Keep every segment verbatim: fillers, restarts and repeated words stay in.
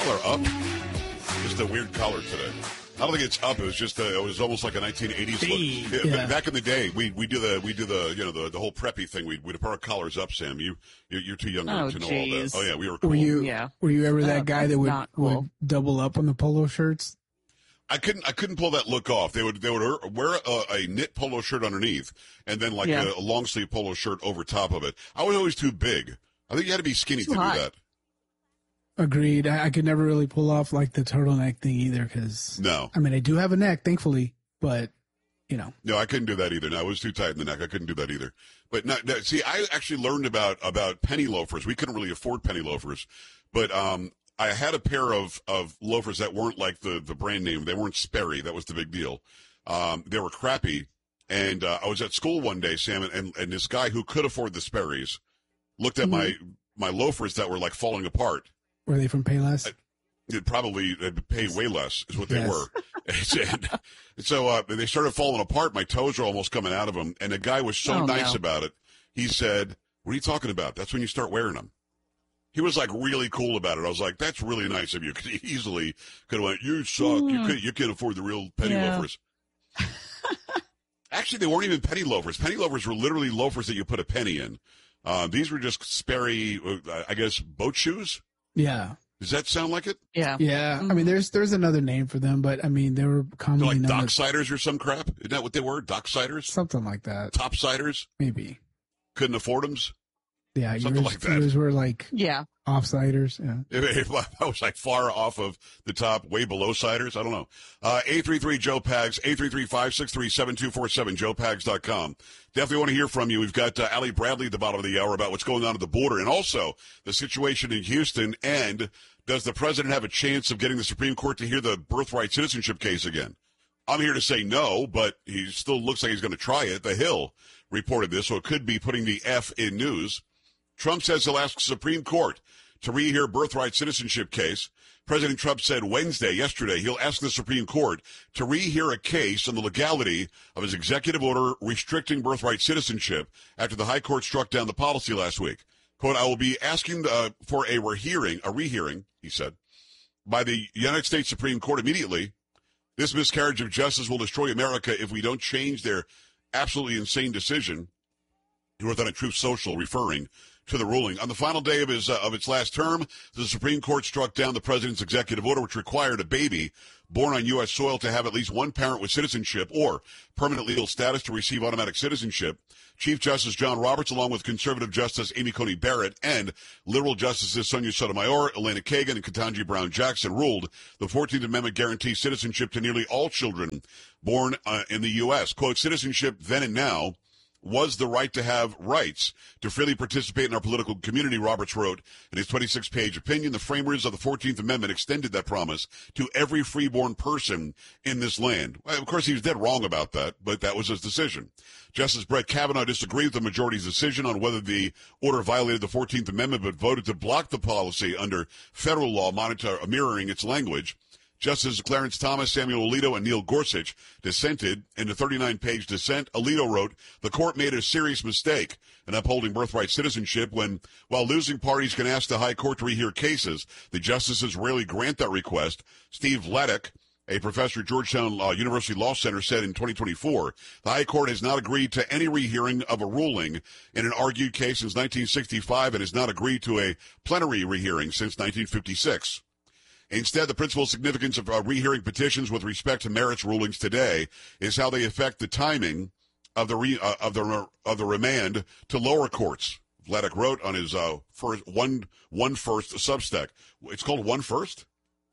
collar up? Just a weird collar today. I don't think it's up. It was just a, it was almost like a nineteen eighties look. Yeah. Back in the day, we we do the we do the you know the, the whole preppy thing. We we'd put our collars up. Sam, you you're, you're too young oh, to know geez. all that. Oh yeah, we were cool. Were you yeah. were you ever that oh, guy that would, cool. would double up on the polo shirts? I couldn't I couldn't pull that look off. They would they would wear a, a knit polo shirt underneath and then like yeah. a, a long sleeve polo shirt over top of it. I was always too big. I think you had to be skinny too to hot. do that. Agreed. I, I could never really pull off like the turtleneck thing either because, no. I mean, I do have a neck, thankfully, but, you know. No, I couldn't do that either. No, I was too tight in the neck. I couldn't do that either. But no, no, see, I actually learned about, about penny loafers. We couldn't really afford penny loafers, but, um, I had a pair of, of loafers that weren't like the, the brand name. They weren't Sperry. That was the big deal. Um, they were crappy. And, uh, I was at school one day, Sam, and, and this guy who could afford the Sperry's looked at mm-hmm. my, my loafers that were like falling apart. Were they from Payless? It probably pay way less is what they yes. were. and, and so uh, they started falling apart. My toes were almost coming out of them. And the guy was so oh, nice no. about it. He said, what are you talking about? That's when you start wearing them. He was like really cool about it. I was like, that's really nice of you. Because he easily could have went, you suck. Mm. You, could, you can't afford the real penny yeah. loafers. Actually, they weren't even penny loafers. Penny loafers were literally loafers that you put a penny in. Uh, these were just Sperry, uh, I guess, boat shoes. Yeah. Does that sound like it? Yeah. Yeah. Mm-hmm. I mean, there's there's another name for them, but I mean, they were commonly They're like known dock as siders or some crap. Isn't that what they were? Dock siders? Something like that. Top siders? Maybe. Couldn't afford them? Yeah. Something yours, like that. Yours were like yeah. off-siders. Yeah. I was like far off of the top, way below siders. I don't know. Uh, eight three three Joe Pags, eight three three, five six three, seven two four seven, joe pags dot com. Definitely want to hear from you. We've got uh, Allie Bradley at the bottom of the hour about what's going on at the border and also the situation in Houston. And does the president have a chance of getting the Supreme Court to hear the birthright citizenship case again? I'm here to say no, but he still looks like he's going to try it. The Hill reported this, so it could be putting the F in news. Trump says he'll ask the Supreme Court to rehear birthright citizenship case. President Trump said Wednesday, yesterday, he'll ask the Supreme Court to rehear a case on the legality of his executive order restricting birthright citizenship after the High Court struck down the policy last week. Quote, I will be asking uh, for a rehearing, a rehearing, he said, by the United States Supreme Court immediately. This miscarriage of justice will destroy America if we don't change their absolutely insane decision. He wrote that on Truth Social, referring to the ruling. On the final day of his uh, of its last term, the Supreme Court struck down the president's executive order, which required a baby born on U S soil to have at least one parent with citizenship or permanent legal status to receive automatic citizenship. Chief Justice John Roberts, along with conservative Justice Amy Coney Barrett and liberal Justices Sonia Sotomayor, Elena Kagan, and Ketanji Brown Jackson, ruled the fourteenth Amendment guarantees citizenship to nearly all children born uh, in the U S. Quote, citizenship then and now was the right to have rights to freely participate in our political community, Roberts wrote in his twenty-six page opinion. The framers of the fourteenth Amendment extended that promise to every freeborn person in this land. Well, of course, he was dead wrong about that, but that was his decision. Justice Brett Kavanaugh disagreed with the majority's decision on whether the order violated the fourteenth Amendment, but voted to block the policy under federal law, monitor, mirroring its language. Justices Clarence Thomas, Samuel Alito, and Neil Gorsuch dissented in a thirty-nine page dissent. Alito wrote, the court made a serious mistake in upholding birthright citizenship when, while losing parties can ask the high court to rehear cases, the justices rarely grant that request. Steve Laddick, a professor at Georgetown uh, University Law Center, said in twenty twenty-four, the high court has not agreed to any rehearing of a ruling in an argued case since nineteen sixty-five and has not agreed to a plenary rehearing since nineteen fifty-six. Instead, the principal significance of uh, rehearing petitions with respect to merits rulings today is how they affect the timing of the re, uh, of the of the remand to lower courts. Vladeck wrote on his uh, first one one first Substack. It's called One First.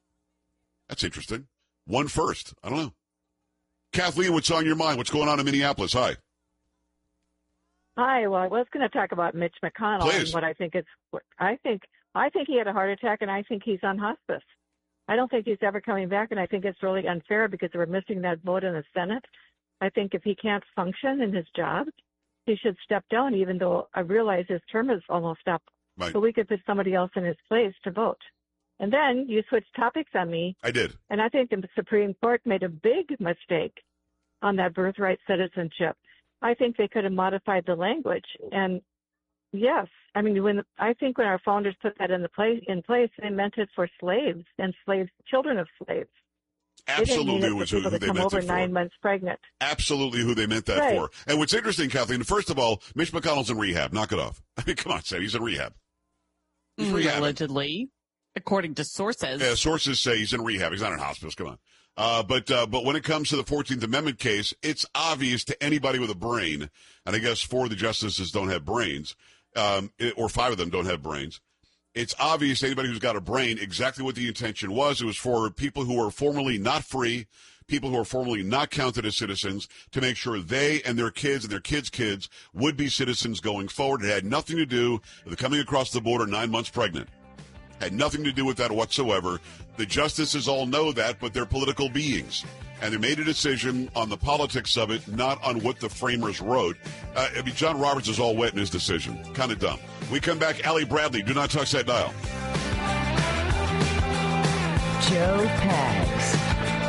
That's interesting. One First. I don't know. Kathleen, what's on your mind? What's going on in Minneapolis? Hi. Hi. Well, I was going to talk about Mitch McConnell Please. and what I think it's. I think I think he had a heart attack, and I think he's on hospice. I don't think he's ever coming back, and I think it's really unfair because we're missing that vote in the Senate. I think if he can't function in his job, he should step down, even though I realize his term is almost up. Right. So we could put somebody else in his place to vote. And then you switched topics on me. I did. And I think the Supreme Court made a big mistake on that birthright citizenship. I think they could have modified the language and Yes. I mean, when I think when our founders put that in the place in place, they meant it for slaves and slaves, children of slaves. Absolutely was who, who they meant over it for. Nine months pregnant. Absolutely who they meant that right. for. And what's interesting, Kathleen, first of all, Mitch McConnell's in rehab. Knock it off. I mean, come on, Sam. He's in rehab. He's rehab. Allegedly, according to sources. Yeah, sources say he's in rehab. He's not in hospice. Come on. Uh, but uh, but when it comes to the fourteenth Amendment case, it's obvious to anybody with a brain, and I guess four of the justices don't have brains, um, or five of them don't have brains. It's obvious to anybody who's got a brain exactly what the intention was. It was for people who are formerly not free, people who are formerly not counted as citizens, to make sure they and their kids and their kids' kids would be citizens going forward. It had nothing to do with coming across the border nine months pregnant. Had nothing to do with that whatsoever. The justices all know that, but they're political beings. And they made a decision on the politics of it, not on what the framers wrote. Uh, I mean, John Roberts is all wet in his decision. Kind of dumb. We come back. Allie Bradley, do not touch that dial. Joe Pags.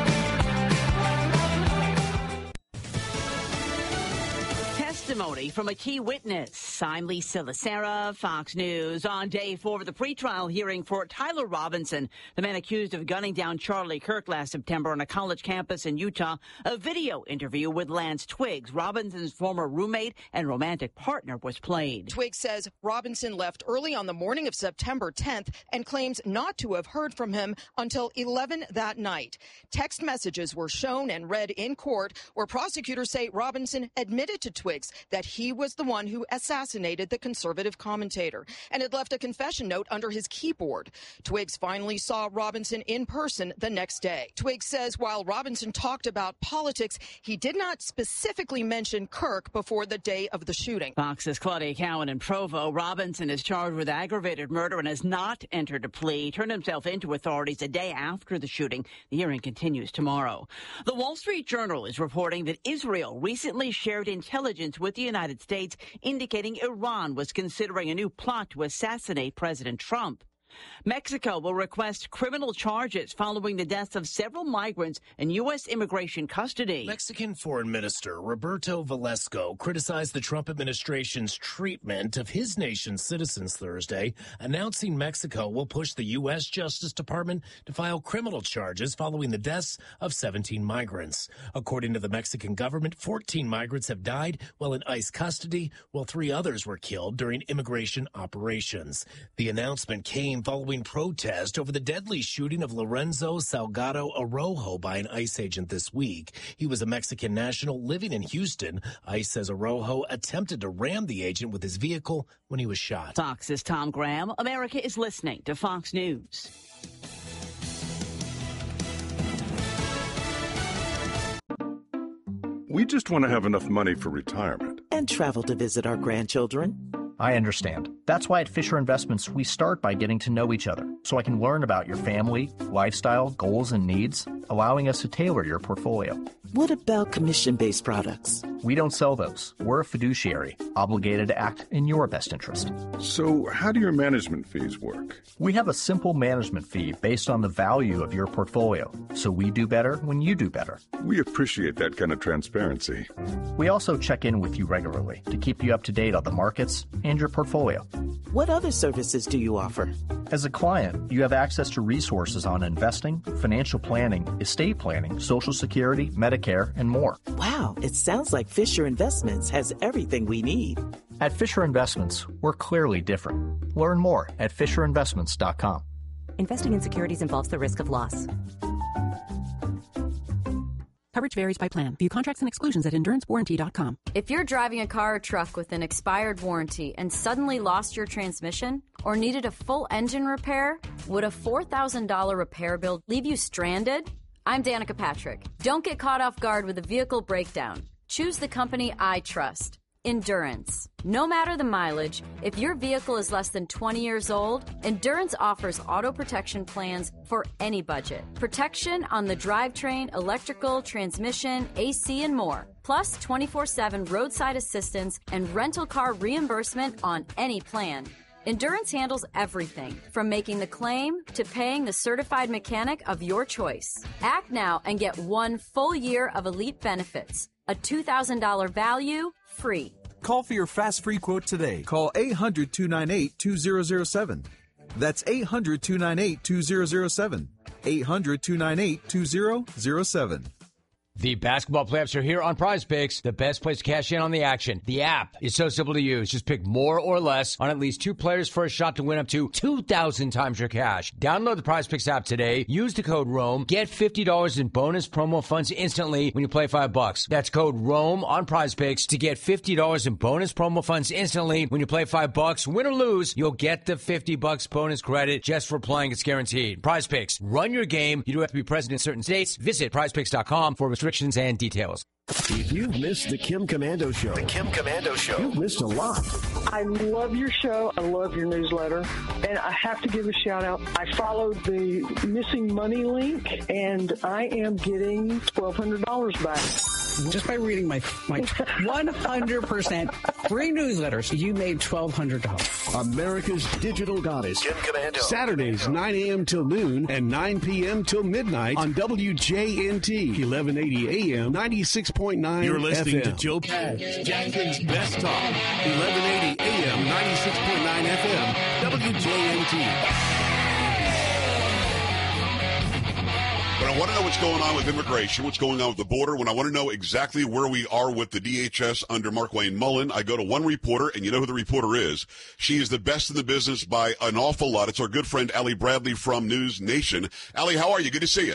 Testimony from a key witness. I'm Lisa Lacera, Fox News. On day four of the pretrial hearing for Tyler Robinson, the man accused of gunning down Charlie Kirk last September on a college campus in Utah. A video interview with Lance Twiggs, Robinson's former roommate and romantic partner, was played. Twiggs says Robinson left early on the morning of September tenth and claims not to have heard from him until eleven that night. Text messages were shown and read in court where prosecutors say Robinson admitted to Twiggs that he was the one who assassinated the conservative commentator and had left a confession note under his keyboard. Twiggs finally saw Robinson in person the next day. Twiggs says while Robinson talked about politics, he did not specifically mention Kirk before the day of the shooting. Fox's Claudia Cowan in Provo. Robinson is charged with aggravated murder and has not entered a plea. He turned himself into authorities a day after the shooting. The hearing continues tomorrow. The Wall Street Journal is reporting that Israel recently shared intelligence with the United States indicating Iran was considering a new plot to assassinate President Trump. Mexico will request criminal charges following the deaths of several migrants in U S immigration custody. Mexican Foreign Minister Roberto Velasco criticized the Trump administration's treatment of his nation's citizens Thursday, announcing Mexico will push the U S Justice Department to file criminal charges following the deaths of seventeen migrants. According to the Mexican government, fourteen migrants have died while in ICE custody, while three others were killed during immigration operations. The announcement came following protest over the deadly shooting of Lorenzo Salgado Araujo by an ICE agent this week. He was a Mexican national living in Houston. ICE says Araujo attempted to ram the agent with his vehicle when he was shot. Fox's Tom Graham. America is listening to Fox News. We just want to have enough money for retirement. And travel to visit our grandchildren. I understand. That's why at Fisher Investments, we start by getting to know each other, so I can learn about your family, lifestyle, goals, and needs, allowing us to tailor your portfolio. What about commission-based products? We don't sell those. We're a fiduciary, obligated to act in your best interest. So how do your management fees work? We have a simple management fee based on the value of your portfolio, so we do better when you do better. We appreciate that kind of transparency. We also check in with you regularly to keep you up to date on the markets and your portfolio. What other services do you offer? As a client, you have access to resources on investing, financial planning, estate planning, Social Security, Medicare, and more. Wow, it sounds like Fisher Investments has everything we need. At Fisher Investments, we're clearly different. Learn more at fisher investments dot com. Investing in securities involves the risk of loss. Coverage varies by plan. View contracts and exclusions at endurance warranty dot com. If you're driving a car or truck with an expired warranty and suddenly lost your transmission or needed a full engine repair, would a four thousand dollars repair bill leave you stranded? I'm Danica Patrick. Don't get caught off guard with a vehicle breakdown. Choose the company I trust. Endurance. No matter the mileage, if your vehicle is less than twenty years old, Endurance offers auto protection plans for any budget. Protection on the drivetrain, electrical, transmission, A C, and more. Plus twenty-four seven roadside assistance and rental car reimbursement on any plan. Endurance handles everything from making the claim to paying the certified mechanic of your choice. Act now and get one full year of elite benefits. A two thousand dollars value free. Call for your fast free quote today. Call eight hundred, two nine eight, two zero zero seven. That's eight hundred, two nine eight, two zero zero seven. eight hundred, two nine eight, two zero zero seven. The basketball playoffs are here on Prize Picks, the best place to cash in on the action. The app is so simple to use. Just pick more or less on at least two players for a shot to win up to two thousand times your cash. Download the Prize Picks app today. Use the code ROAM. Get fifty dollars in bonus promo funds instantly when you play five bucks. That's code ROAM on Prize Picks to get fifty dollars in bonus promo funds instantly when you play five bucks. Win or lose, you'll get the fifty bucks bonus credit just for playing. It's guaranteed. Prize Picks. Run your game. You do have to be present in certain states. Visit prize picks dot com for restrictions and details. If you've missed the Kim Komando Show, the Kim Komando Show, you've missed a lot. I love your show. I love your newsletter. And I have to give a shout out. I followed the missing money link, and I am getting twelve hundred dollars back. Just by reading my my one hundred percent free newsletters, you made twelve hundred dollars. America's digital goddess, Kim Komando. Saturdays, nine a.m. till noon and nine p.m. till midnight on W J N T, eleven eighty A M, ninety-six point nine You're listening F M. to Joe Pags, Jackson's Best Talk, eleven eighty A M, ninety-six point nine F M, W J N T. When I want to know what's going on with immigration, what's going on with the border, when I want to know exactly where we are with the D H S under Markwayne Mullin, I go to one reporter, and you know who the reporter is. She is the best in the business by an awful lot. It's our good friend, Allie Bradley from News Nation. Allie, how are you? Good to see you.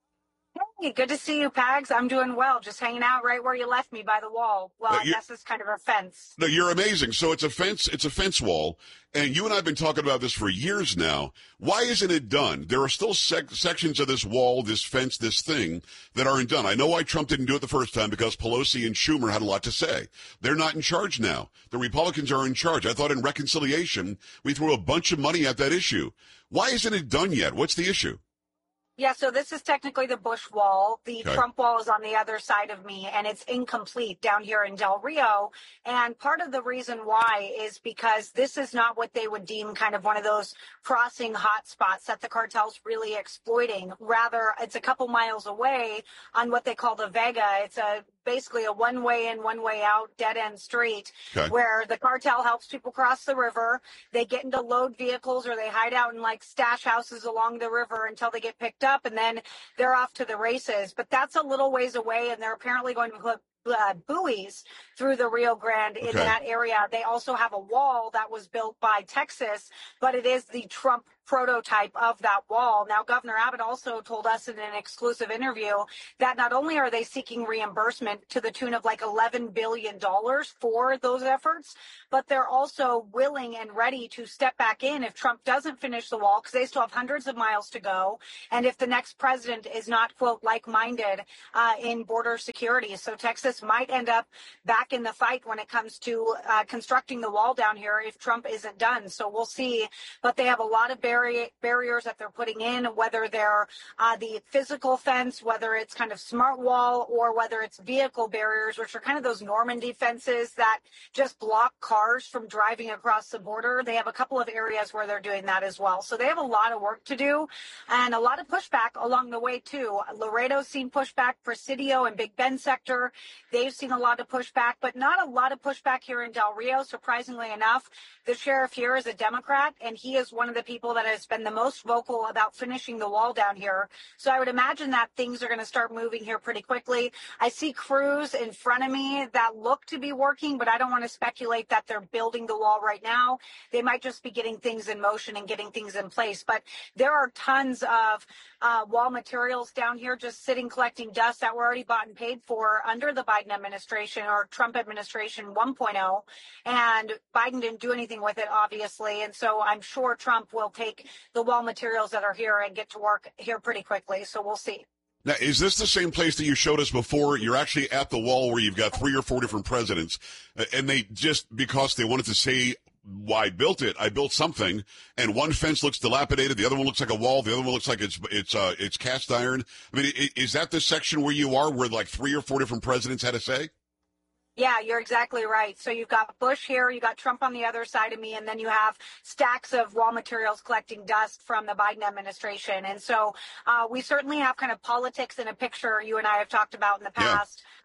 Hey, good to see you, Pags. I'm doing well. Just hanging out right where you left me by the wall. Well, Uh, I you- guess it's kind of a fence. No, you're amazing. So it's a fence, it's a fence wall, and you and I have been talking about this for years now. Why isn't it done? There are still sec- sections of this wall, this fence, this thing that aren't done. I know why Trump didn't do it the first time, because Pelosi and Schumer had a lot to say. They're not in charge now. The Republicans are in charge. I thought in reconciliation, we threw a bunch of money at that issue. Why isn't it done yet? What's the issue? Yeah, so this is technically the Bush wall. The Okay. Trump wall is on the other side of me, and it's incomplete down here in Del Rio. And part of the reason why is because this is not what they would deem kind of one of those crossing hotspots that the cartel's really exploiting. Rather, it's a couple miles away on what they call the Vega. It's a basically a one-way in, one-way out, dead-end street Okay. where the cartel helps people cross the river. They get into load vehicles or they hide out in like stash houses along the river until they get picked up, and then they're off to the races. But that's a little ways away, and they're apparently going to put uh, buoys through the Rio Grande in Okay. that area. They also have a wall that was built by Texas, but it is the Trump prototype of that wall. Now, Governor Abbott also told us in an exclusive interview that not only are they seeking reimbursement to the tune of like eleven billion dollars for those efforts, but they're also willing and ready to step back in if Trump doesn't finish the wall, because they still have hundreds of miles to go, and if the next president is not, quote, like-minded uh, in border security. So Texas might end up back in the fight when it comes to uh, constructing the wall down here if Trump isn't done. So we'll see. But they have a lot of barriers barriers that they're putting in, whether they're uh, the physical fence, whether it's kind of smart wall, or whether it's vehicle barriers, which are kind of those Normandy fences that just block cars from driving across the border. They have a couple of areas where they're doing that as well. So they have a lot of work to do and a lot of pushback along the way, too. Laredo's seen pushback, Presidio and Big Bend sector. They've seen a lot of pushback, but not a lot of pushback here in Del Rio, surprisingly enough. The sheriff here is a Democrat, and he is one of the people that has been the most vocal about finishing the wall down here. So I would imagine that things are going to start moving here pretty quickly. I see crews in front of me that look to be working, but I don't want to speculate that they're building the wall right now. They might just be getting things in motion and getting things in place. But there are tons of uh, wall materials down here just sitting collecting dust that were already bought and paid for under the Biden administration or Trump administration one point oh. And Biden didn't do anything with it, obviously. And so I'm sure Trump will take the wall materials that are here and get to work here pretty quickly. So we'll see. Now, is this the same place that you showed us before? You're actually at the wall where you've got three or four different presidents, uh, and they just, because they wanted to say, well, I built it, I built something, and one fence looks dilapidated, the other one looks like a wall, the other one looks like it's it's uh, it's cast iron. I mean, i- is that the section where you are, where like three or four different presidents had a say? Yeah, you're exactly right. So you've got Bush here, you got Trump on the other side of me, and then you have stacks of raw materials collecting dust from the Biden administration. And so uh, we certainly have kind of politics in a picture you and I have talked about in the past.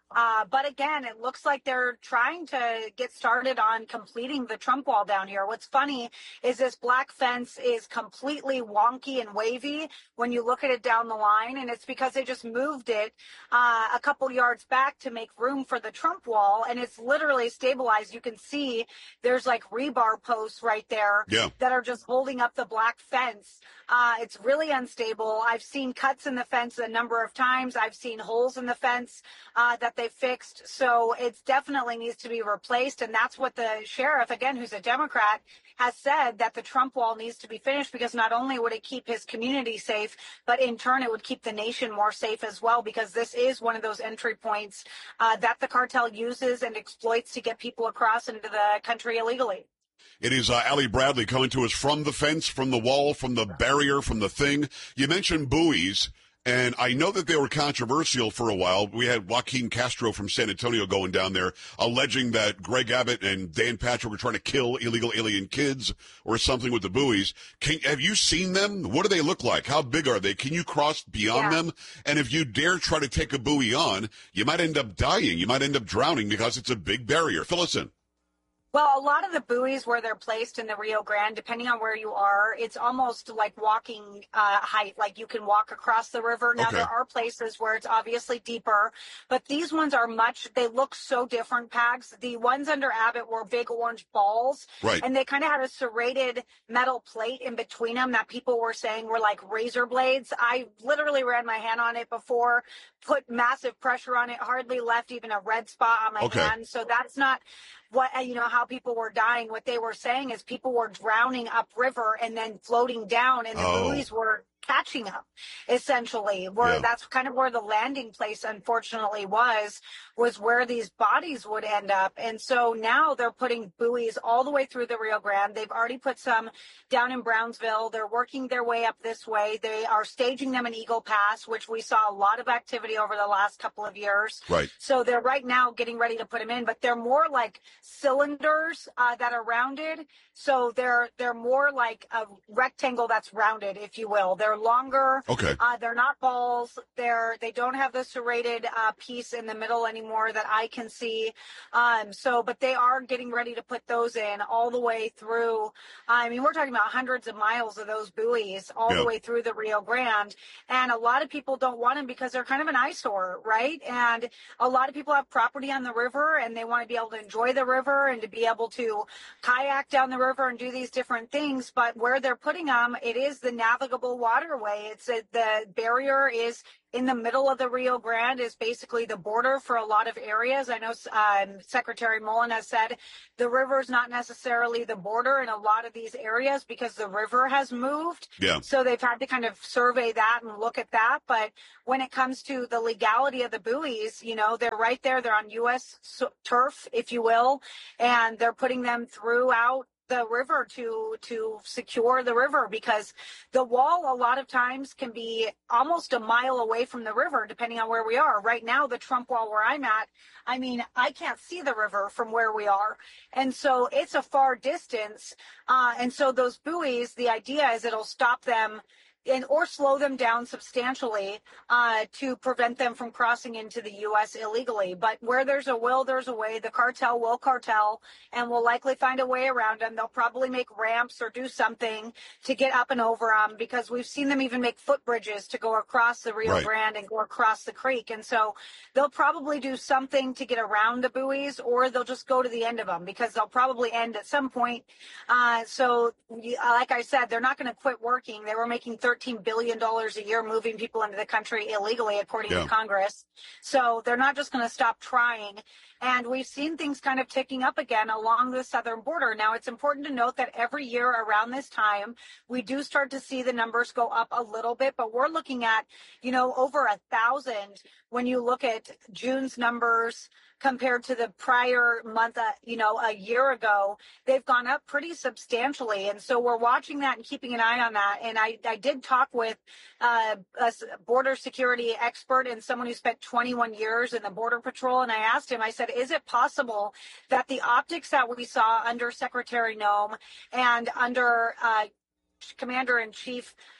Uh, but again, it looks like they're trying to get started on completing the Trump wall down here. What's funny is this black fence is completely wonky and wavy when you look at it down the line, and it's because they just moved it uh, a couple yards back to make room for the Trump wall, and it's literally stabilized. You can see there's like rebar posts right there yeah. that are just holding up the black fence. Uh, it's really unstable. I've seen cuts in the fence a number of times. I've seen holes in the fence uh, that they fixed. So it definitely needs to be replaced. And that's what the sheriff, again, who's a Democrat, has said, that the Trump wall needs to be finished, because not only would it keep his community safe, but in turn it would keep the nation more safe as well, because this is one of those entry points uh, that the cartel uses and exploits to get people across into the country illegally. It is uh, Allie Bradley coming to us from the fence, from the wall, from the barrier, from the thing. You mentioned buoys, and I know that they were controversial for a while. We had Joaquin Castro from San Antonio going down there, alleging that Greg Abbott and Dan Patrick were trying to kill illegal alien kids or something with the buoys. Can, have you seen them? What do they look like? How big are they? Can you cross beyond yeah. them? And if you dare try to take a buoy on, you might end up dying. You might end up drowning because it's a big barrier. Fill us in. Well, a lot of the buoys where they're placed in the Rio Grande, depending on where you are, it's almost like walking uh, height, like you can walk across the river. Now, okay. there are places where it's obviously deeper, but these ones are much, they look so different, Pags. The ones under Abbott were big orange balls, right. and they kind of had a serrated metal plate in between them that people were saying were like razor blades. I literally ran my hand on it before, put massive pressure on it, hardly left even a red spot on my okay. hand. So that's not what, you know, how people were dying. What they were saying is people were drowning upriver and then floating down, and the oh. buoys were catching up, essentially. Where yeah. that's kind of where the landing place, unfortunately, was, was where these bodies would end up. And so now they're putting buoys all the way through the Rio Grande. They've already put some down in Brownsville. They're working their way up this way. They are staging them in Eagle Pass, which we saw a lot of activity over the last couple of years. Right. So they're right now getting ready to put them in, but they're more like cylinders uh, that are rounded. So they're they're more like a rectangle that's rounded, if you will. They're longer. Okay. Uh, they're not balls. They're they don't have the serrated uh, piece in the middle anymore that I can see. Um, so, but they are getting ready to put those in all the way through. I mean, we're talking about hundreds of miles of those buoys all yep. the way through the Rio Grande, and a lot of people don't want them because they're kind of an eyesore, right? And a lot of people have property on the river, and they want to be able to enjoy the river and to be able to kayak down the river and do these different things. But where they're putting them, it is the navigable waterway. It's a, the barrier is in the middle of the Rio Grande, is basically the border for a lot of areas. I know um, Secretary Mullen has said the river is not necessarily the border in a lot of these areas because the river has moved. Yeah. So they've had to kind of survey that and look at that. But when it comes to the legality of the buoys, you know, they're right there. They're on U S turf, if you will, and they're putting them throughout the river to to secure the river, because the wall a lot of times can be almost a mile away from the river depending on where we are. Right now, the Trump wall where I'm at, I mean, I can't see the river from where we are, and so it's a far distance, uh, and so those buoys, the idea is it'll stop them and or slow them down substantially uh, to prevent them from crossing into the U S illegally. But where there's a will, there's a way. The cartel will cartel and will likely find a way around them. They'll probably make ramps or do something to get up and over them, because we've seen them even make footbridges to go across the Rio right. Grande and go across the creek. And so they'll probably do something to get around the buoys, or they'll just go to the end of them, because they'll probably end at some point. Uh, so like I said, they're not going to quit working. They were making thirteen billion dollars a year moving people into the country illegally, according yeah. to Congress. So they're not just going to stop trying. And we've seen things kind of ticking up again along the southern border. Now, it's important to note that every year around this time, we do start to see the numbers go up a little bit, but we're looking at, you know, over a thousand when you look at June's numbers compared to the prior month, uh, you know, a year ago. They've gone up pretty substantially. And so we're watching that and keeping an eye on that. And I, I did talk with uh, a border security expert and someone who spent twenty-one years in the Border Patrol. And I asked him, I said, is it possible that the optics that we saw under Secretary Noem and under uh, Commander-in-Chief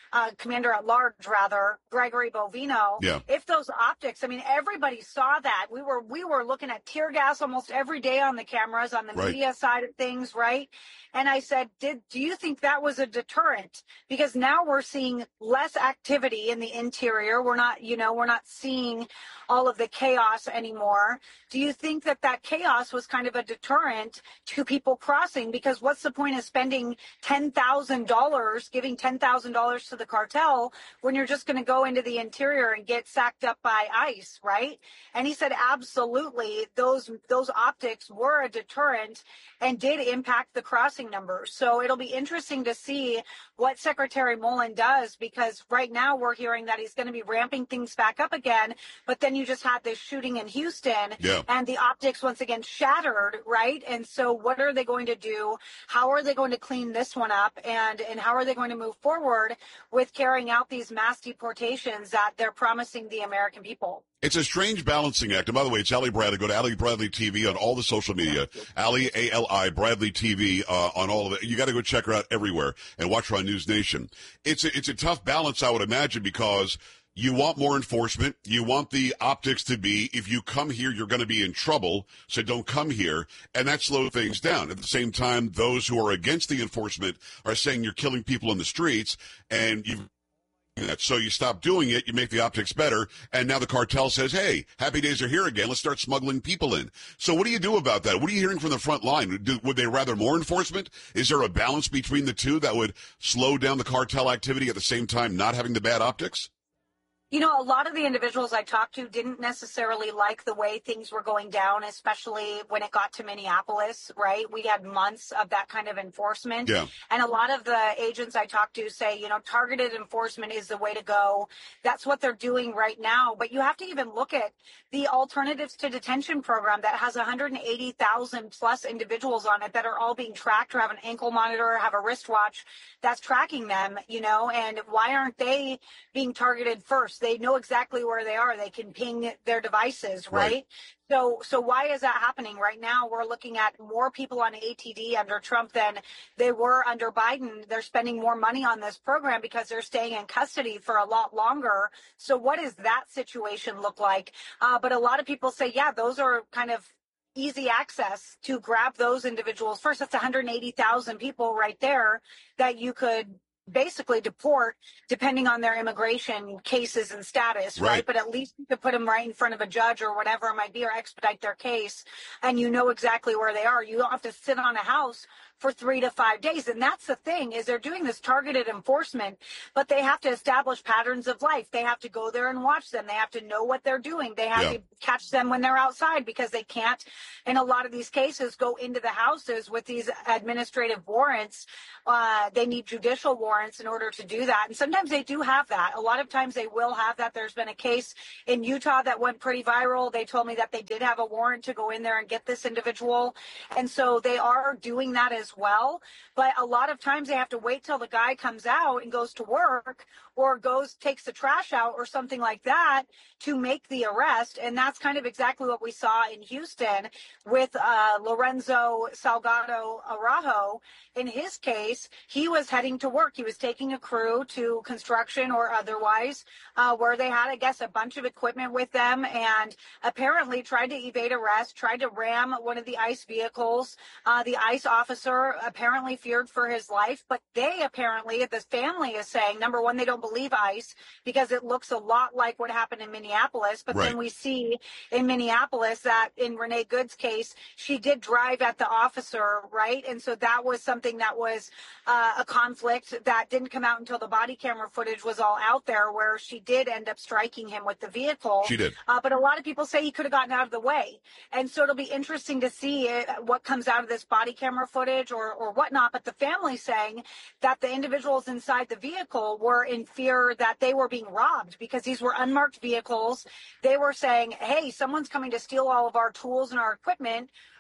uh, Commander at Large, rather, Gregory Bovino. Yeah. If those optics, I mean, everybody saw that. We were we were looking at tear gas almost every day on the cameras, on the Right. media side of things, right? And I said, "Did do you think that was a deterrent? Because now we're seeing less activity in the interior. We're not, you know, we're not seeing all of the chaos anymore. Do you think that that chaos was kind of a deterrent to people crossing? Because what's the point of spending ten thousand dollars, giving ten thousand dollars to the cartel when you're just going to go into the interior and get sacked up by ICE, right?" And he said, absolutely, those those optics were a deterrent and did impact the crossing numbers. So it'll be interesting to see what Secretary Mullen does, because right now we're hearing that he's going to be ramping things back up again. But then you just had this shooting in Houston, yeah. and the optics once again shattered, right? And so what are they going to do? How are they going to clean this one up? And, and how are they going to move forward with carrying out these mass deportations that they're promising the American people? It's a strange balancing act. And by the way, it's Ali Bradley. Go to Ali Bradley T V on all the social media. Ali, A L I, Bradley T V uh, on all of it. You got to go check her out everywhere and watch her on News Nation. It's a, it's a tough balance, I would imagine, because you want more enforcement. You want the optics to be, if you come here, you're going to be in trouble, so don't come here. And that slows things down. At the same time, those who are against the enforcement are saying you're killing people in the streets, and you've that. So you stop doing it, you make the optics better, and now the cartel says, hey, happy days are here again, let's start smuggling people in. So what do you do about that? What are you hearing from the front line? Do, would they rather more enforcement? Is there a balance between the two that would slow down the cartel activity at the same time not having the bad optics? You know, a lot of the individuals I talked to didn't necessarily like the way things were going down, especially when it got to Minneapolis, right? We had months of that kind of enforcement. Yeah. And a lot of the agents I talked to say, you know, targeted enforcement is the way to go. That's what they're doing right now. But you have to even look at the Alternatives to Detention program that has one hundred eighty thousand plus individuals on it that are all being tracked or have an ankle monitor, have a wristwatch that's tracking them, you know, and why aren't they being targeted first? They know exactly where they are. They can ping their devices, right? right? So, so why is that happening right now? We're looking at more people on A T D under Trump than they were under Biden. They're spending more money on this program because they're staying in custody for a lot longer. So what does that situation look like? Uh, but a lot of people say, yeah, those are kind of easy access to grab those individuals first. That's one hundred eighty thousand people right there that you could basically deport depending on their immigration cases and status, right? right? But at least you could put them right in front of a judge or whatever it might be, or expedite their case, and you know exactly where they are. You don't have to sit on a house for three to five days. And that's the thing, is they're doing this targeted enforcement, but they have to establish patterns of life. They have to go there and watch them. They have to know what they're doing. They have yeah. to catch them when they're outside, because they can't, in a lot of these cases, go into the houses with these administrative warrants. Uh, they need judicial warrants in order to do that. And sometimes they do have that. A lot of times they will have that. There's been a case in Utah that went pretty viral. They told me that they did have a warrant to go in there and get this individual. And so they are doing that as well. But a lot of times they have to wait till the guy comes out and goes to work, or goes, takes the trash out or something like that, to make the arrest. And that's kind of exactly what we saw in Houston with uh, Lorenzo Salgado Araujo. In his case, he was heading to work. He was taking a crew to construction or otherwise, uh, where they had, I guess, a bunch of equipment with them, and apparently tried to evade arrest, tried to ram one of the ICE vehicles. Uh, the ICE officer apparently feared for his life, but they apparently, the family is saying, number one, they don't believe ICE because it looks a lot like what happened in Minneapolis. But right. then we see in Minneapolis that in Renee Good's case, she did drive at the officer, right? And so that was something that was uh, a conflict that didn't come out until the body camera footage was all out there, where she did end up striking him with the vehicle. She did. Uh, but a lot of people say he could have gotten out of the way. And so it'll be interesting to see it, what comes out of this body camera footage or, or whatnot. But the family saying that the individuals inside the vehicle were in fear that they were being robbed because these were unmarked vehicles. They were saying, hey, someone's coming to steal all of our tools and our equipment.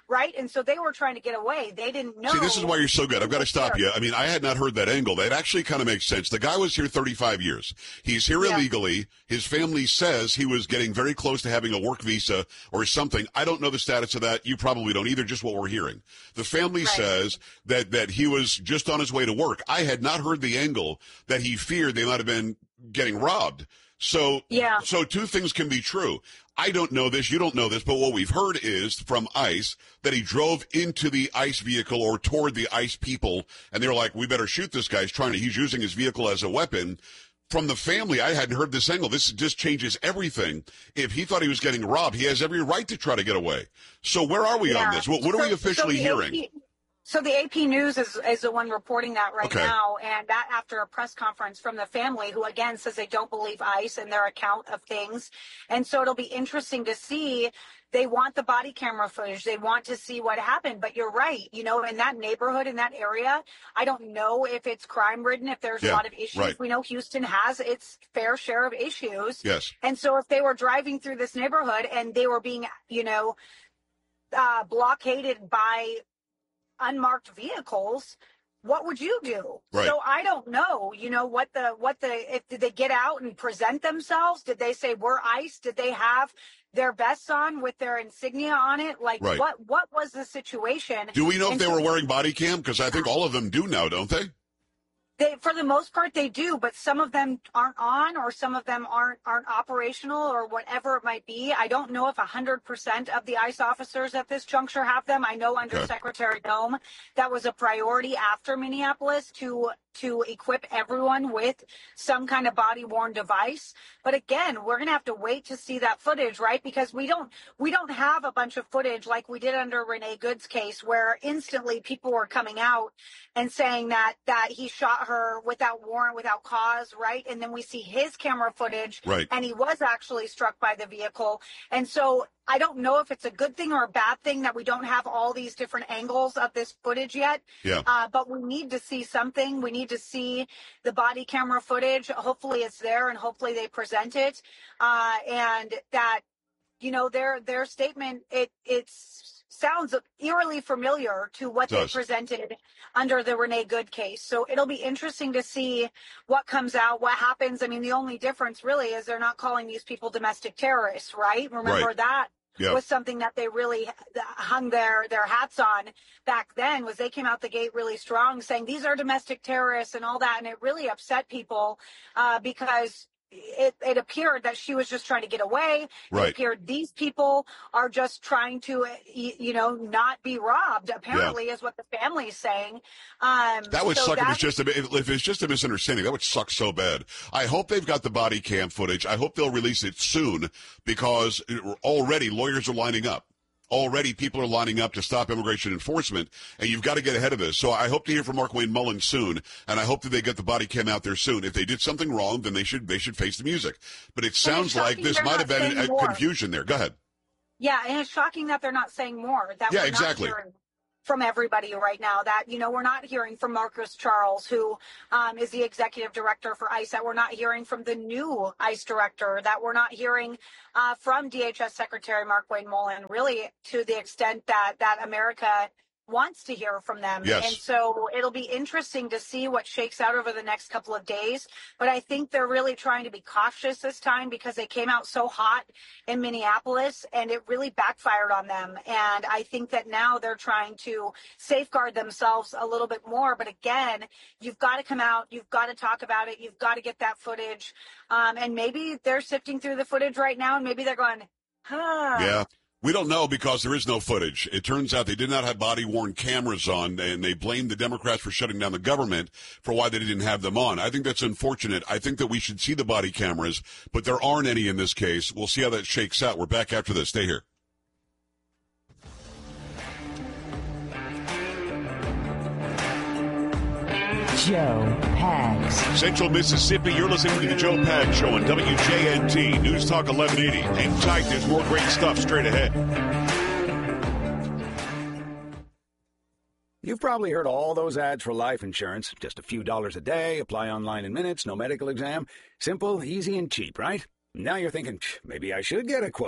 right? And so they were trying to get away. They didn't know. See, this is why you're so good. I've got to stop you. I mean, I had not heard that angle. That actually kind of makes sense. The guy was here thirty-five years. He's here yeah. illegally. His family says he was getting very close to having a work visa or something. I don't know the status of that. You probably don't either, just what we're hearing. The family right. says that, that he was just on his way to work. I had not heard the angle that he feared they might have been getting robbed. So, yeah. so two things can be true. I don't know this, you don't know this, but what we've heard is from ICE that he drove into the ICE vehicle or toward the ICE people, and they're like, we better shoot this guy. He's trying to, he's using his vehicle as a weapon. From the family, I hadn't heard this angle. This just changes everything. If he thought he was getting robbed, he has every right to try to get away. So where are we yeah. on this? What, what so, are we officially so hearing? A P, so the A P News is, is the one reporting that right okay. now, and that after a press conference from the family, who again says they don't believe ICE and their account of things. And so it'll be interesting to see. They want the body camera footage. They want to see what happened. But you're right. You know, in that neighborhood, in that area, I don't know if it's crime ridden, if there's yeah, a lot of issues. Right. We know Houston has its fair share of issues. Yes. And so if they were driving through this neighborhood and they were being, you know, uh, blockaded by unmarked vehicles, what would you do? Right. So I don't know, you know, what the, what the, if did they get out and present themselves? Did they say we're ICE? Did they have their vests on with their insignia on it? Like right. what, what was the situation? Do we know and if they so, were wearing body cam? Because I think all of them do now, don't they? They, for the most part, they do, but some of them aren't on, or some of them aren't aren't operational, or whatever it might be. I don't know if one hundred percent of the ICE officers at this juncture have them. I know under okay. Secretary Noem, that was a priority after Minneapolis to to equip everyone with some kind of body-worn device. But again, we're going to have to wait to see that footage, right? Because we don't we don't have a bunch of footage like we did under Renee Good's case, where instantly people were coming out and saying that that he shot her without warrant, without cause, right? And then we see his camera footage, right. and he was actually struck by the vehicle. And so I don't know if it's a good thing or a bad thing that we don't have all these different angles of this footage yet. Yeah. Uh, but we need to see something. We need to see the body camera footage. Hopefully it's there, and hopefully they present it. Uh, and that, you know, their their statement, it it's sounds eerily familiar to what they presented under the Renee Good case. So it'll be interesting to see what comes out, what happens. I mean, the only difference really is they're not calling these people domestic terrorists, right? Remember right. that yep. was something that they really hung their, their hats on back then, was they came out the gate really strong saying these are domestic terrorists and all that. And it really upset people uh, because It, it appeared that she was just trying to get away. Right. It appeared these people are just trying to, you know, not be robbed, apparently, yeah. is what the family's saying. Um, that would so suck if it's, just a, if it's just a misunderstanding. That would suck so bad. I hope they've got the body cam footage. I hope they'll release it soon, because already lawyers are lining up. Already people are lining up to stop immigration enforcement, and you've got to get ahead of this. So I hope to hear from Markwayne Mullin soon, and I hope that they get the body cam out there soon. If they did something wrong, then they should they should face the music. But it sounds like this might have been a, a confusion there. Go ahead. Yeah, and it's shocking that they're not saying more. That yeah, we're exactly. Not hearing from everybody right now, that, you know, we're not hearing from Marcus Charles, who um, is the executive director for ICE, that we're not hearing from the new ICE director, that we're not hearing uh, from D H S Secretary Markwayne Mullin, really to the extent that, that America wants to hear from them. Yes. And so it'll be interesting to see what shakes out over the next couple of days. But I think they're really trying to be cautious this time, because they came out so hot in Minneapolis and it really backfired on them. And I think that now they're trying to safeguard themselves a little bit more. But again, you've got to come out, you've got to talk about it, you've got to get that footage. Um, and maybe they're sifting through the footage right now, and maybe they're going, huh. Yeah. We don't know, because there is no footage. It turns out they did not have body-worn cameras on, and they blamed the Democrats for shutting down the government for why they didn't have them on. I think that's unfortunate. I think that we should see the body cameras, but there aren't any in this case. We'll see how that shakes out. We're back after this. Stay here. Joe Pags. Central Mississippi, you're listening to the Joe Pags Show on W J N T, News Talk eleven eighty. Hang tight, there's more great stuff straight ahead. You've probably heard all those ads for life insurance. Just a few dollars a day, apply online in minutes, no medical exam. Simple, easy, and cheap, right? Now you're thinking, maybe I should get a quote.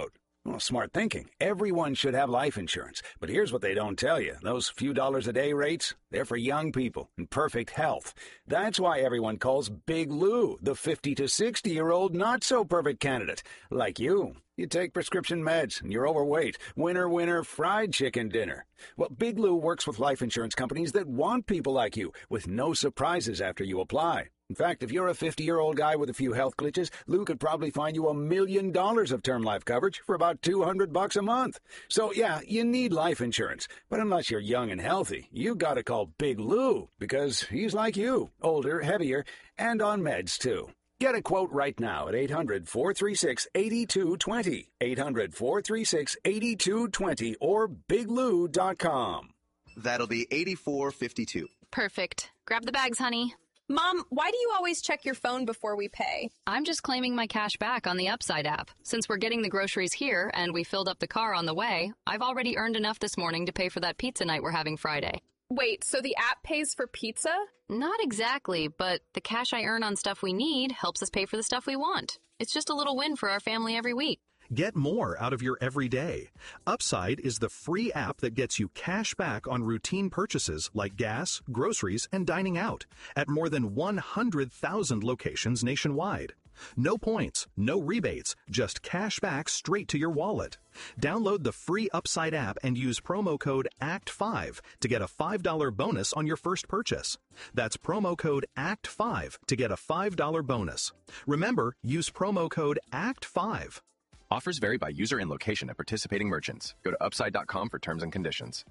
Well, smart thinking. Everyone should have life insurance. But here's what they don't tell you. Those few dollars a day rates, they're for young people in perfect health. That's why everyone calls Big Lou the fifty to sixty-year-old not-so-perfect candidate. Like you. You take prescription meds, and you're overweight. Winner, winner, fried chicken dinner. Well, Big Lou works with life insurance companies that want people like you, with no surprises after you apply. In fact, if you're a fifty-year-old guy with a few health glitches, Lou could probably find you a million dollars of term life coverage for about two hundred bucks a month. So, yeah, you need life insurance. But unless you're young and healthy, you gotta call Big Lou, because he's like you, older, heavier, and on meds, too. Get a quote right now at eight hundred, four three six, eight two two zero, eight hundred, four three six, eight two two zero, or big lou dot com. That'll be eighty-four fifty-two. Perfect. Grab the bags, honey. Mom, why do you always check your phone before we pay? I'm just claiming my cash back on the Upside app. Since we're getting the groceries here and we filled up the car on the way, I've already earned enough this morning to pay for that pizza night we're having Friday. Wait, so the app pays for pizza? Not exactly, but the cash I earn on stuff we need helps us pay for the stuff we want. It's just a little win for our family every week. Get more out of your everyday. Upside is the free app that gets you cash back on routine purchases like gas, groceries, and dining out at more than one hundred thousand locations nationwide. No points, no rebates, just cash back straight to your wallet. Download the free Upside app and use promo code A C T five to get a five dollars bonus on your first purchase. That's promo code A C T five to get a five dollars bonus. Remember, use promo code A C T five. Offers vary by user and location at participating merchants. Go to upside dot com for terms and conditions.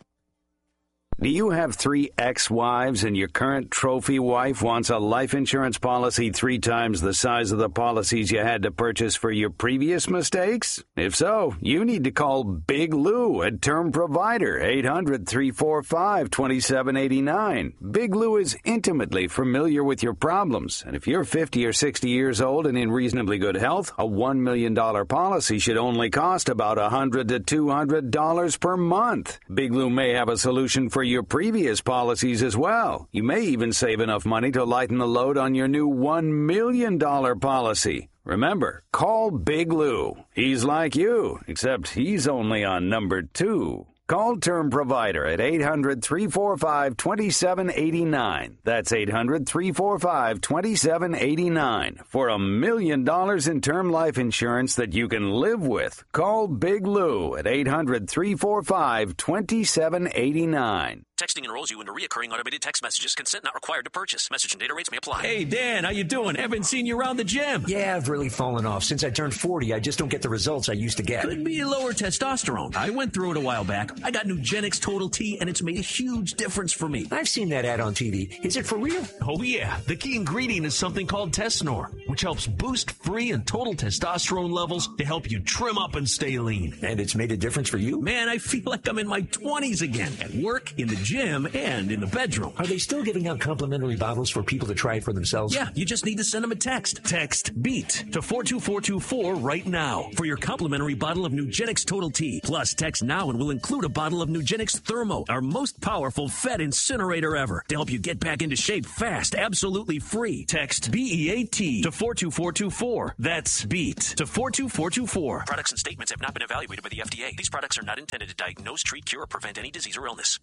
Do you have three ex-wives and your current trophy wife wants a life insurance policy three times the size of the policies you had to purchase for your previous mistakes? If so, you need to call Big Lou at Term Provider, eight hundred, three four five, two seven eight nine. Big Lou is intimately familiar with your problems, and if you're fifty or sixty years old and in reasonably good health, a one million dollars policy should only cost about one hundred to two hundred dollars per month. Big Lou may have a solution for your previous policies as well. You may even save enough money to lighten the load on your new one million dollars policy. Remember, call Big Lou. He's like you, except he's only on number two. Call Term Provider at eight hundred, three four five, two seven eight nine. That's eight hundred, three four five, two seven eight nine. For a million dollars in term life insurance that you can live with, call Big Lou at eight hundred, three four five, two seven eight nine. Texting enrolls you into recurring automated text messages. Consent not required to purchase. Message and data rates may apply. Hey, Dan, how you doing? Haven't seen you around the gym. Yeah, I've really fallen off. Since I turned forty, I just don't get the results I used to get. Could be lower testosterone. I went through it a while back. I got Nugenix Total T, and it's made a huge difference for me. I've seen that ad on T V. Is it for real? Oh, yeah. The key ingredient is something called Tesnor, which helps boost free and total testosterone levels to help you trim up and stay lean. And it's made a difference for you? Man, I feel like I'm in my twenties again, at work, in the gym, and in the bedroom. Are they still giving out complimentary bottles for people to try it for themselves? Yeah, you just need to send them a text. Text BEAT to four two four two four right now for your complimentary bottle of Nugenix Total T. Plus, text now and we'll include a bottle of Nugenix Thermo, our most powerful fat incinerator ever, to help you get back into shape fast, absolutely free. Text B E A T to four two four two four. That's BEAT to four two four two four. Products and statements have not been evaluated by the F D A. These products are not intended to diagnose, treat, cure, or prevent any disease or illness.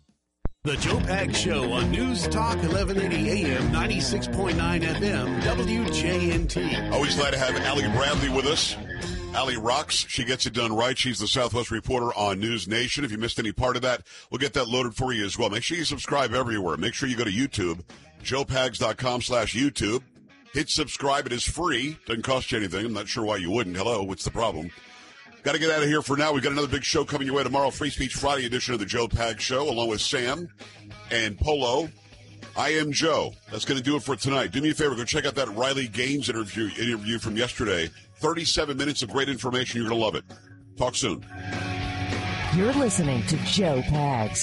The Joe Pags Show on News Talk eleven eighty A M, ninety-six point nine F M, W J N T. Always glad to have Allie Bradley with us. Allie rocks. She gets it done right. She's the Southwest reporter on News Nation. If you missed any part of that, we'll get that loaded for you as well. Make sure you subscribe everywhere. Make sure you go to YouTube, joe pags dot com slash YouTube. Hit subscribe. It is free. Doesn't cost you anything. I'm not sure why you wouldn't. Hello, what's the problem? Got to get out of here for now. We've got another big show coming your way tomorrow. Free Speech Friday edition of the Joe Pags Show, along with Sam and Polo. I am Joe. That's going to do it for tonight. Do me a favor. Go check out that Riley Gaines interview, interview from yesterday. thirty-seven minutes of great information. You're going to love it. Talk soon. You're listening to Joe Pags.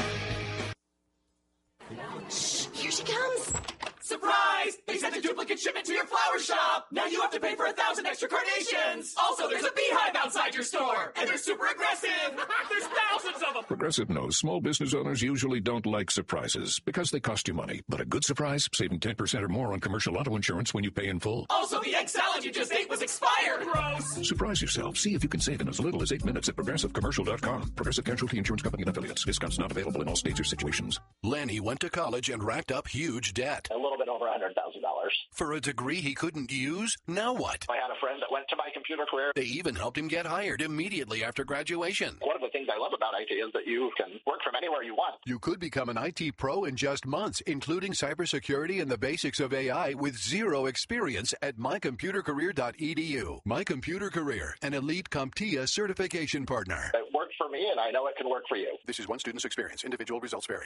Here she comes. Surprise! They sent a duplicate show. shipment to your flower shop. Now you have to pay for a thousand extra carnations. Also, there's a beehive outside your store, and they're super aggressive. There's thousands of them. Progressive knows small business owners usually don't like surprises because they cost you money. But a good surprise, saving ten percent or more on commercial auto insurance when you pay in full. Also, the egg salad you just ate was expired. Gross. Surprise yourself. See if you can save in as little as eight minutes at progressive commercial dot com. Progressive Casualty Insurance Company and affiliates. Discounts not available in all states or situations. Lanny went to college and racked up huge debt. A little bit over one hundred thousand dollars. For a degree he couldn't use? Now what? I had a friend that went to my computer career. They even helped him get hired immediately after graduation. One of the things I love about I T is that you can work from anywhere you want. You could become an I T pro in just months, including cybersecurity and the basics of A I with zero experience at my computer career dot e d u. My Computer Career, an elite CompTIA certification partner. It worked for me, and I know it can work for you. This is one student's experience. Individual results vary.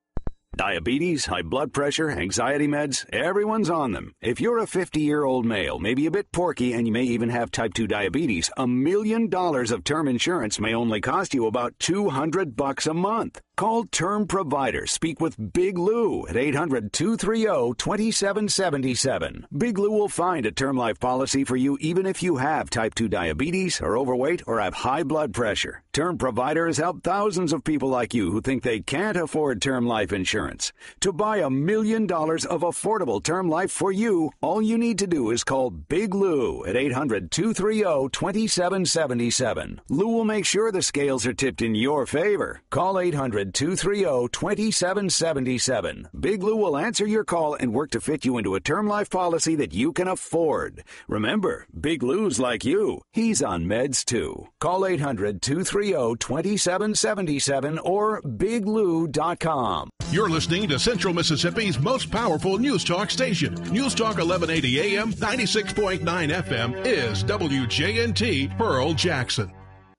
Diabetes, high blood pressure, anxiety meds, everyone's on them. If you're a fifty-year-old male, maybe a bit porky, and you may even have type two diabetes, a million dollars of term insurance may only cost you about two hundred bucks a month. Call Term Provider. Speak with Big Lou at eight hundred, two three zero, two seven seven seven. Big Lou will find a term life policy for you even if you have type two diabetes, are overweight, or have high blood pressure. Term Provider has helped thousands of people like you who think they can't afford term life insurance. To buy a million dollars of affordable term life for you, all you need to do is call Big Lou at eight hundred, two three zero, two seven seven seven. Lou will make sure the scales are tipped in your favor. Call eight hundred, two three zero, two seven seven seven. Big Lou will answer your call and work to fit you into a term life policy that you can afford. Remember, Big Lou's like you. He's on meds too. Call eight hundred, two three zero, two seven seven seven or big lou dot com. You're listening to Central Mississippi's most powerful news talk station. News Talk eleven eighty A M, ninety-six point nine F M is W J N T Pearl Jackson.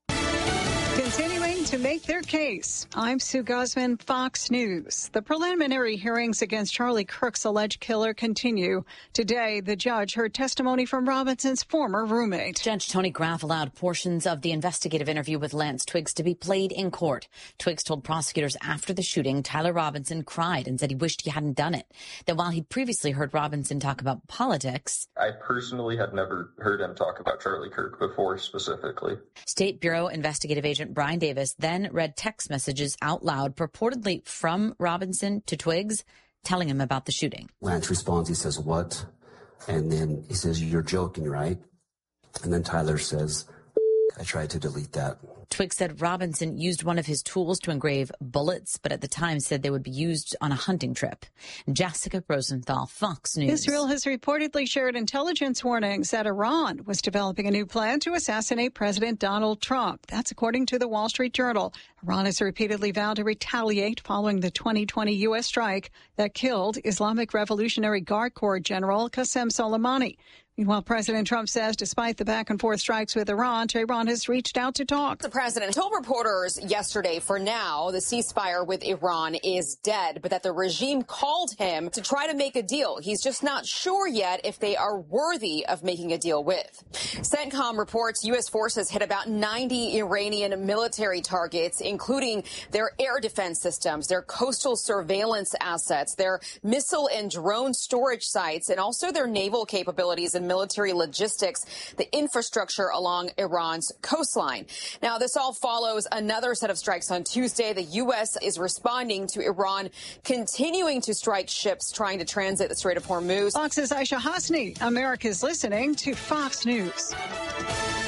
Continuing to make their case, I'm Sue Guzman, Fox News. The preliminary hearings against Charlie Kirk's alleged killer continue. Today, the judge heard testimony from Robinson's former roommate. Judge Tony Graff allowed portions of the investigative interview with Lance Twiggs to be played in court. Twiggs told prosecutors after the shooting, Tyler Robinson cried and said he wished he hadn't done it. That while he previously heard Robinson talk about politics, I personally had never heard him talk about Charlie Kirk before specifically. State Bureau investigative agent Brian Davis then read text messages out loud, purportedly from Robinson to Twiggs, telling him about the shooting. Lance responds, he says, "What?" And then he says, "You're joking, right?" And then Tyler says, "I tried to delete that." Twiggs said Robinson used one of his tools to engrave bullets, but at the time said they would be used on a hunting trip. Jessica Rosenthal, Fox News. Israel has reportedly shared intelligence warnings that Iran was developing a new plan to assassinate President Donald Trump. That's according to the Wall Street Journal. Iran has repeatedly vowed to retaliate following the twenty twenty U S strike that killed Islamic Revolutionary Guard Corps General Qasem Soleimani. Meanwhile, President Trump says despite the back-and-forth strikes with Iran, Tehran has reached out to talk. The president told reporters yesterday, for now, the ceasefire with Iran is dead, but that the regime called him to try to make a deal. He's just not sure yet if they are worthy of making a deal with. CENTCOM reports U S forces hit about ninety Iranian military targets, including their air defense systems, their coastal surveillance assets, their missile and drone storage sites, and also their naval capabilities and military logistics, the infrastructure along Iran's coastline. Now, this all follows another set of strikes on Tuesday. The U S is responding to Iran continuing to strike ships trying to transit the Strait of Hormuz. Fox's Aisha Hasni. America's listening to Fox News.